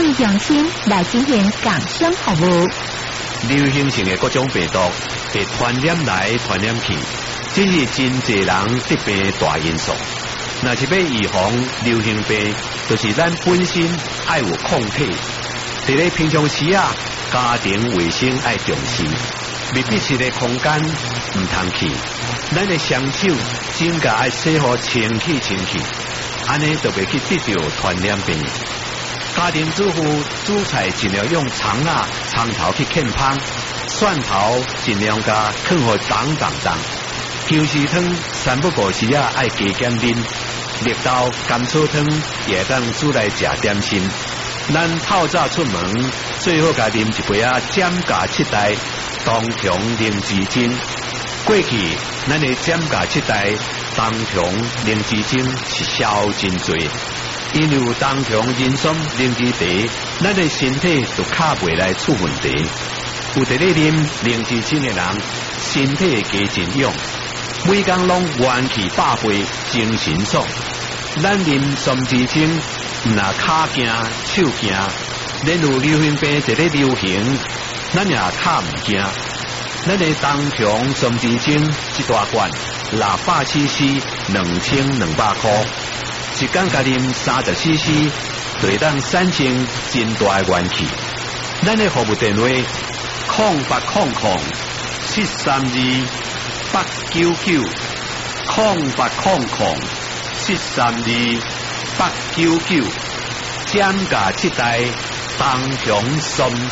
意用心来进行港生服务。 流行性的各种病毒会传染来传染去，这是真济人得病大因素。若是要预防流行病，就是咱本身爱有抗体。伫咧平常时啊，家庭卫生爱重视，密闭式的空间唔通去。咱的双手、指甲爱洗好清气，安尼就袂去得到传染病。家庭主妇煮菜尽量用葱啊、葱头去浸芳，蒜头尽量加放互当。姜丝汤三不五时啊，爱加减啉。绿豆甘草汤也当煮来食点心。咱透早出门，最好加啉一杯啊减价7代冬虫灵芝精。过去咱的减价7代冬虫灵芝精是销真多，因为有冬虫人参灵芝茶，咱的身体就卡袂来出问题。有伫咧啉灵芝精的人，身体加真勇。每工拢元气百倍，精神爽。咱啉酸枝精，唔若骹惊、手惊。咱有流行病伫咧流行，咱也卡唔惊。咱的冬虫酸枝精一大罐600cc，2200块。一工加啉30cc，就会当产生真大的元气。咱的服务电话：0800-732-899，0800-732-899，减价7代冬虫酸